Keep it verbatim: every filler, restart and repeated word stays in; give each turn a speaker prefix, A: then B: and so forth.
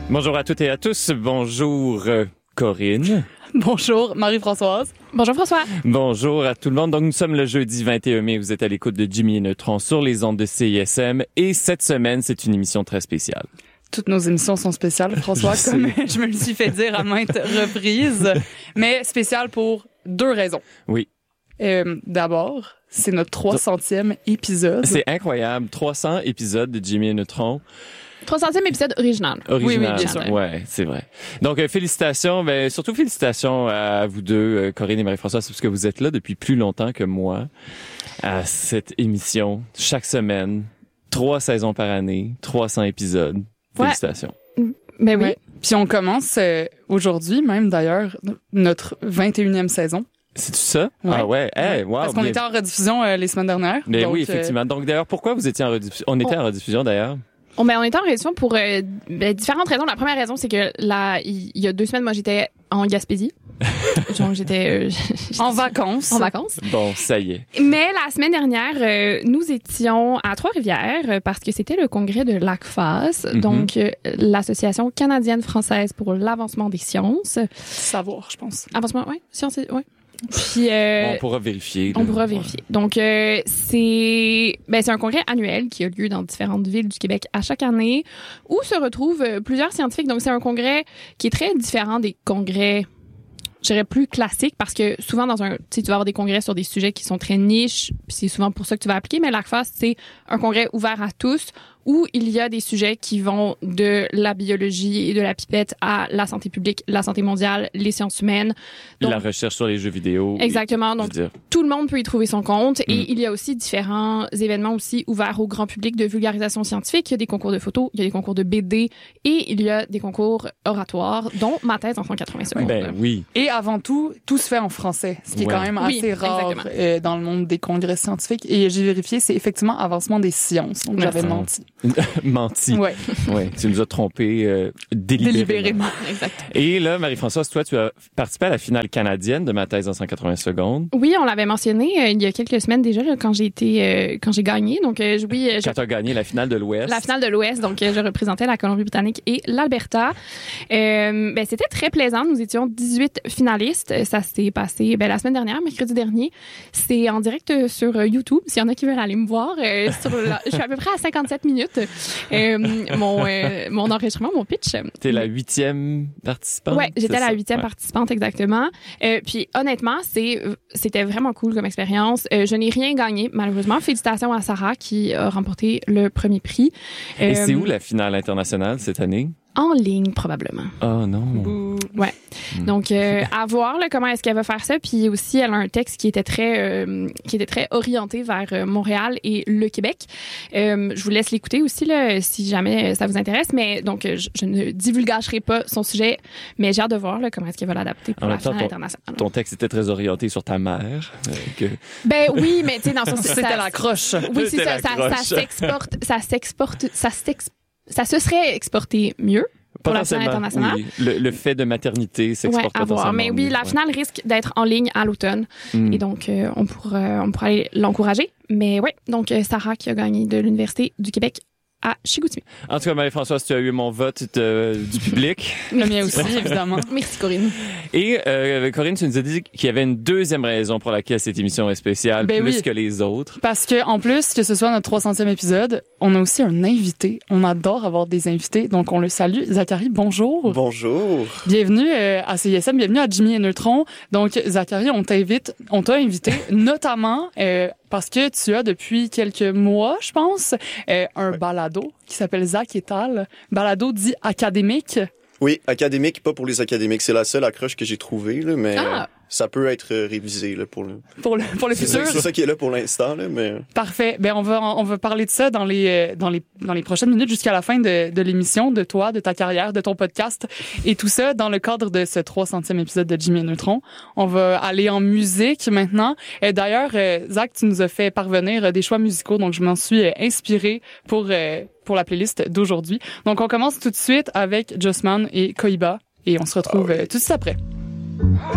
A: Bonjour à toutes et à tous. Bonjour euh, Corinne.
B: Bonjour Marie-Françoise.
C: Bonjour François.
A: Bonjour à tout le monde. Donc nous sommes le jeudi vingt et un mai. Vous êtes à l'écoute de Jimmy et Neutron sur les ondes de C I S M. Et cette semaine, c'est une émission très spéciale.
B: Toutes nos émissions sont spéciales, François,
A: je
B: comme je me le suis fait dire à maintes reprises. Mais spéciales pour deux raisons.
A: Oui.
B: Euh, d'abord, c'est notre trois centième épisode.
A: C'est incroyable. trois cents épisodes de Jimmy et Neutron.
C: trois centième épisode original.
A: Original.
B: Oui, oui, bien sûr.
A: Ouais, c'est vrai. Donc, euh, félicitations. Ben, surtout félicitations à vous deux, euh, Corinne et Marie-Françoise, parce que vous êtes là depuis plus longtemps que moi à cette émission. Chaque semaine, trois saisons par année, trois cents épisodes. Félicitations.
C: Ouais. Ben oui.
B: Ouais. Puis on commence euh, aujourd'hui, même d'ailleurs, notre vingt et unième saison.
A: C'est-tu ça?
B: Ouais.
A: Ah ouais. Hey, wow,
B: Parce qu'on
A: bien...
B: était en rediffusion euh, les semaines dernières.
A: Mais
B: donc,
A: oui, effectivement.
B: Euh...
A: Donc, d'ailleurs, pourquoi vous étiez en rediffusion? On était
C: on...
A: en rediffusion, d'ailleurs.
C: On, ben, on était en rediffusion pour euh, ben, différentes raisons. La première raison, c'est que là, il y a deux semaines, moi, j'étais en Gaspésie. Donc, j'étais... Euh,
B: en vacances.
C: En vacances.
A: Bon, ça y est.
C: Mais la semaine dernière, euh, nous étions à Trois-Rivières euh, parce que c'était le congrès de l'A C F A S, mm-hmm. donc euh, l'Association canadienne-française pour l'avancement des sciences.
B: Savoir, je pense.
C: Avancement, oui. Sciences, oui. Puis euh,
A: bon, on pourra vérifier. Là.
C: On pourra vérifier. Donc euh, c'est ben c'est un congrès annuel qui a lieu dans différentes villes du Québec à chaque année où se retrouvent euh, plusieurs scientifiques. Donc c'est un congrès qui est très différent des congrès, je dirais, plus classiques, parce que souvent dans un tu sais tu vas avoir des congrès sur des sujets qui sont très niches, puis c'est souvent pour ça que tu vas appliquer, mais l'A C F A S c'est un congrès ouvert à tous où il y a des sujets qui vont de la biologie et de la pipette à la santé publique, la santé mondiale, les sciences humaines. Donc,
A: la recherche sur les jeux vidéo.
C: Exactement. Donc, tout le monde peut y trouver son compte. Et
A: mm.
C: il y a aussi différents événements aussi ouverts au grand public de vulgarisation scientifique. Il y a des concours de photos, il y a des concours de B D et il y a des concours oratoires, dont ma thèse en cent quatre-vingts secondes.
A: Ben oui.
B: Et avant tout, tout se fait en français, ce qui ouais. est quand même assez oui, rare euh, dans le monde des congrès scientifiques. Et j'ai vérifié, c'est effectivement avancement des sciences. Donc, j'avais
A: ah.
B: menti.
A: menti.
B: Ouais.
A: ouais. Tu nous as trompé euh, délibérément.
B: Délibérément.
C: Exact.
A: Et là, Marie-Françoise, toi, tu as participé à la finale canadienne de ma thèse en cent quatre-vingts secondes.
C: Oui, on l'avait mentionné euh, il y a quelques semaines déjà, là, quand j'ai été, euh, quand j'ai gagné. Donc, euh, oui.
A: Euh, quand tu as gagné la finale de l'Ouest.
C: La finale de l'Ouest. Donc, euh, je représentais la Colombie-Britannique et l'Alberta. Euh, ben, c'était très plaisant. Nous étions dix-huit finalistes. Ça s'est passé, ben, la semaine dernière, mercredi dernier. C'est en direct sur YouTube. S'il y en a qui veulent aller me voir, euh, sur la, je suis à peu près à cinquante-sept minutes. Euh, mon euh, mon enregistrement, mon pitch.
A: T'es la huitième participante?
C: Ouais, j'étais la huitième
A: ouais.
C: participante, exactement. Euh, puis honnêtement, c'est c'était vraiment cool comme expérience. Euh, je n'ai rien gagné, malheureusement. Félicitations à Sarah qui a remporté le premier prix.
A: Et
C: euh,
A: c'est où la finale internationale cette année?
C: En ligne, probablement.
A: Oh non.
C: Bouh. Ouais. Mm. Donc, euh, à voir là, comment est-ce qu'elle va faire ça. Puis aussi, elle a un texte qui était très, euh, qui était très orienté vers euh, Montréal et le Québec. Euh, je vous laisse l'écouter aussi là, si jamais ça vous intéresse. Mais donc, je, je ne divulgagerai pas son sujet, mais j'ai hâte de voir là, comment est-ce qu'elle va l'adapter pour en la finale
A: ton,
C: internationale.
A: Ton texte était très orienté sur ta mère. Euh, que...
C: Ben oui, mais tu sais, dans son
B: c'était ça, la croche.
C: Oui, c'est ça. Ça, ça s'exporte, ça s'exporte, ça s'exporte. Ça se serait exporté mieux pour la finale internationale.
A: Oui. Le, le fait de maternité s'exporte
C: ouais, à voir. Mais oui, la finale risque d'être en ligne à l'automne. Mm. Et donc, euh, on, pourra, on pourra aller l'encourager. Mais oui, donc Sarah qui a gagné de l'Université du Québec à Chicoutimi.
A: En tout cas, Marie-Françoise, tu as eu mon vote de, du public.
B: Le mien aussi, évidemment.
C: Merci, Corinne.
A: Et euh, Corinne, tu nous as dit qu'il y avait une deuxième raison pour laquelle cette émission est spéciale,
B: ben
A: plus
B: oui.
A: que les autres.
B: Parce que en plus, que ce soit notre trois centième épisode, on a aussi un invité. On adore avoir des invités, donc on le salue. Zachary, bonjour.
D: Bonjour.
B: Bienvenue euh, à C I S M, bienvenue à Jimmy et Neutron. Donc, Zachary, on t'invite, on t'a invité notamment... Euh, parce que tu as depuis quelques mois, je pense, euh, un ouais. balado qui s'appelle Zach et Tal. Balado dit académique.
D: Oui, académique, pas pour les académiques. C'est la seule accroche que j'ai trouvée, là, mais ah. ça peut être révisé là, pour le
B: pour le pour le futur.
D: C'est ça qui est là pour l'instant, là, mais
B: parfait. Ben on va on va parler de ça dans les dans les dans les prochaines minutes jusqu'à la fin de de l'émission, de toi, de ta carrière, de ton podcast et tout ça dans le cadre de ce trois centième épisode de Jimmy et Neutron. On va aller en musique maintenant. Et d'ailleurs, euh, Zach, tu nous as fait parvenir des choix musicaux, donc je m'en suis inspirée pour euh, pour la playlist d'aujourd'hui. Donc on commence tout de suite avec Jossman et Koiba et on se retrouve oh oui. euh, tout de suite après.